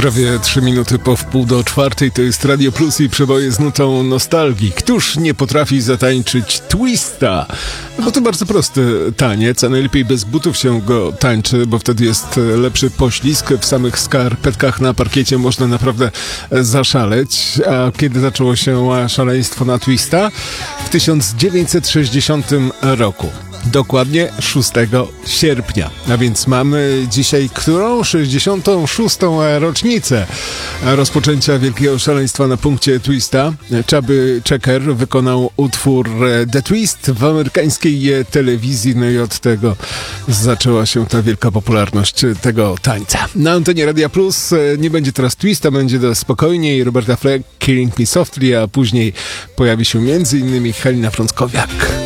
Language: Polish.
Prawie 3 minuty po wpół do czwartej to jest Radio Plus i przeboje z nutą nostalgii. Któż nie potrafi zatańczyć twista? No bo to bardzo prosty taniec, a najlepiej bez butów się go tańczy, bo wtedy jest lepszy poślizg. W samych skarpetkach na parkiecie można naprawdę zaszaleć. A kiedy zaczęło się szaleństwo na twista? W 1960 roku. Dokładnie 6 sierpnia. A więc mamy dzisiaj którą? 66. rocznicę rozpoczęcia wielkiego szaleństwa na punkcie twista. Chubby Checker wykonał utwór The Twist w amerykańskiej telewizji, no i od tego zaczęła się ta wielka popularność tego tańca. Na antenie Radia Plus nie będzie teraz twista, będzie spokojniej. Roberta Fleck, Killing Me Softly, a później pojawi się m.in. Halina Frąckowiak.